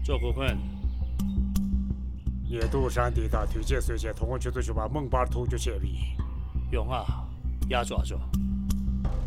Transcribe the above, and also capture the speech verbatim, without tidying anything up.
赵国坤， 野渡山地的推荐随些同我去做去把孟巴图就写里。 用啊，压抓着。